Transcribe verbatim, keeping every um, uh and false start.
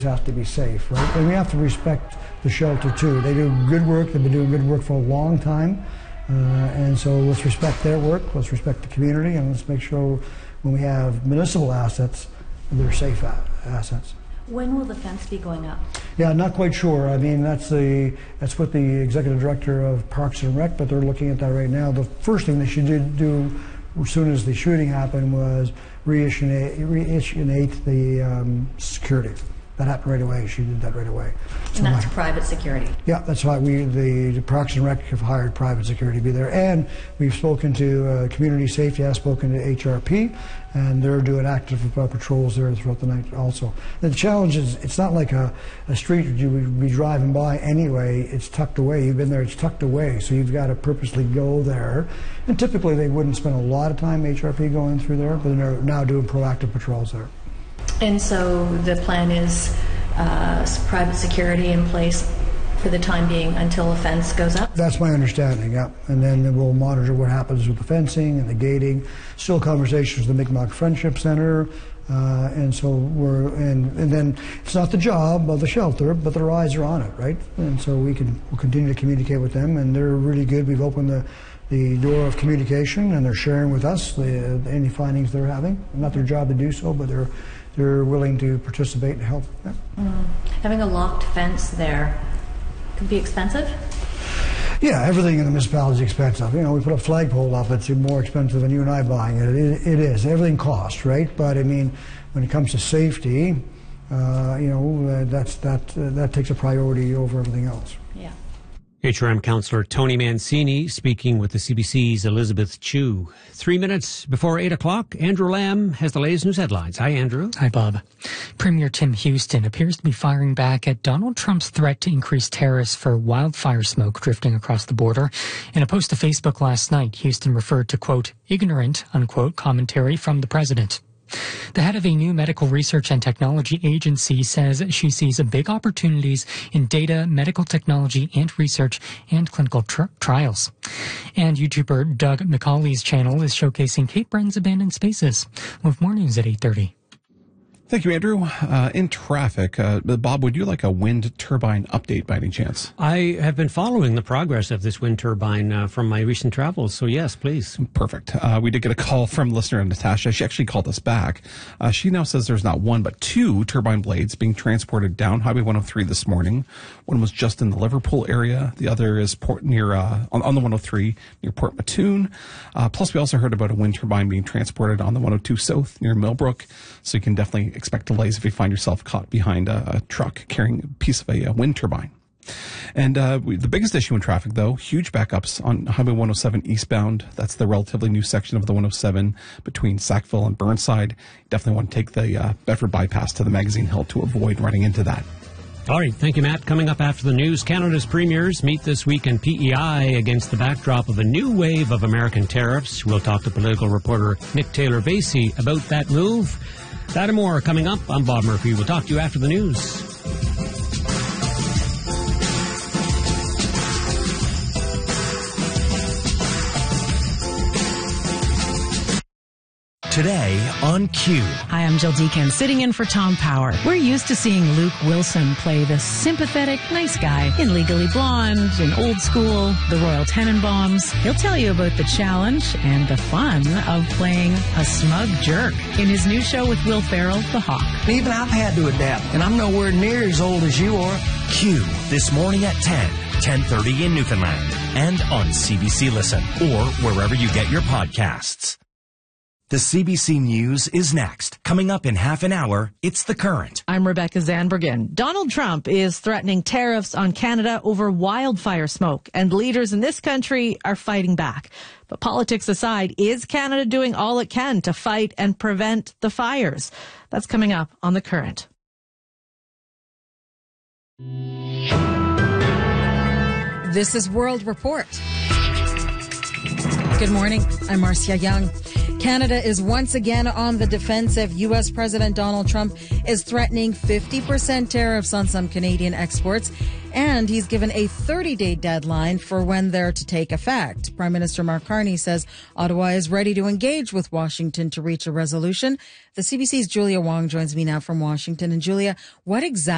have to be safe, right? And we have to respect the shelter too. They do good work. They've been doing good work for a long time. Uh, and so let's respect their work. Let's respect the community, and let's make sure when we have municipal assets, they're safe assets. When will the fence be going up? Yeah, not quite sure. I mean, that's the that's what the executive director of Parks and Rec, but they're looking at that right now. The first thing they should do as soon as the shooting happened was reissuate, reissuate the um, security. That happened right away. She did that right away. So and that's my, private security? Yeah, that's why we, the, the Parks and Rec, have hired private security to be there. And we've spoken to uh, Community Safety. I've spoken to H R P, and they're doing active uh, patrols there throughout the night also. The challenge is, it's not like a, a street you would be driving by anyway. It's tucked away. You've been there, it's tucked away. So you've got to purposely go there. And typically they wouldn't spend a lot of time, H R P, going through there, but they're now doing proactive patrols there. And so the plan is uh, private security in place for the time being until a fence goes up? That's my understanding, yeah. And then we'll monitor what happens with the fencing and the gating. Still conversations with the Mi'kmaq Friendship Center. Uh, and so we're, and, and then it's not the job of the shelter, but their eyes are on it, right? And so we can we'll continue to communicate with them, and they're really good. We've opened the, the door of communication, and they're sharing with us the, any findings they're having. Not their job to do so, but they're they're willing to participate and help. Yeah. Mm. Having a locked fence there could be expensive? Yeah, everything in the municipality is expensive. You know, we put a flagpole up, it's more expensive than you and I buying it. It, it is. Everything costs, right? But, I mean, when it comes to safety, uh, you know, uh, that's, that, uh, that takes a priority over everything else. Yeah. H R M Councillor Tony Mancini speaking with the C B C's Elizabeth Chu. Three minutes before eight o'clock, Andrew Lamb has the latest news headlines. Hi, Andrew. Hi, Bob. Premier Tim Houston appears to be firing back at Donald Trump's threat to increase tariffs for wildfire smoke drifting across the border. In a post to Facebook last night, Houston referred to, quote, ignorant, unquote, commentary from the president. The head of a new medical research and technology agency says she sees big opportunities in data, medical technology, and research and clinical tr- trials. And YouTuber Doug McCauley's channel is showcasing Cape Breton's abandoned spaces. We'll have more news at eight thirty. Thank you, Andrew. Uh, in traffic, uh, Bob, would you like a wind turbine update by any chance? I have been following the progress of this wind turbine uh, from my recent travels, so yes, please. Perfect. Uh, we did get a call from listener Natasha. She actually called us back. Uh, she now says there's not one, but two turbine blades being transported down Highway one oh three this morning. One was just in the Liverpool area. The other is port near uh, on, on the one oh three near Port Mattoon. Uh, plus, we also heard about a wind turbine being transported on the one oh two South near Millbrook. So you can definitely expect delays if you find yourself caught behind a, a truck carrying a piece of a, a wind turbine. And uh, we, the biggest issue in traffic, though, huge backups on Highway one oh seven eastbound. That's the relatively new section of the one oh seven between Sackville and Burnside. You definitely want to take the uh, Bedford bypass to the Magazine Hill to avoid running into that. All right, thank you, Matt. Coming up after the news, Canada's premiers meet this week in P E I against the backdrop of a new wave of American tariffs. We'll talk to political reporter Nick Taylor-Vasey about that move. That and more coming up. I'm Bob Murphy. We'll talk to you after the news. Today on Q. Hi, I'm Jill Deacon, sitting in for Tom Power. We're used to seeing Luke Wilson play the sympathetic, nice guy in Legally Blonde, in Old School, The Royal Tenenbaums. He'll tell you about the challenge and the fun of playing a smug jerk in his new show with Will Ferrell, The Hawk. Even I've had to adapt, and I'm nowhere near as old as you are. Q, this morning at ten, ten thirty in Newfoundland, and on C B C Listen, or wherever you get your podcasts. The C B C News is next. Coming up in half an hour, it's The Current. I'm Rebecca Zanbergen. Donald Trump is threatening tariffs on Canada over wildfire smoke, and leaders in this country are fighting back. But politics aside, is Canada doing all it can to fight and prevent the fires? That's coming up on The Current. This is World Report. Good morning. I'm Marcia Young. Canada is once again on the defensive. U S President Donald Trump is threatening fifty percent tariffs on some Canadian exports, and he's given a thirty-day deadline for when they're to take effect. Prime Minister Mark Carney says Ottawa is ready to engage with Washington to reach a resolution. The C B C's Julia Wong joins me now from Washington. And Julia, what exactly